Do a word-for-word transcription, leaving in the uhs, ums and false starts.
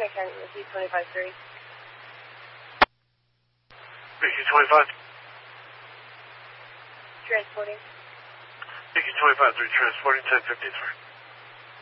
or can Z twenty-five three? Mickey twenty-five. Transporting. Mickey twenty-five three, transporting ten fifty-three.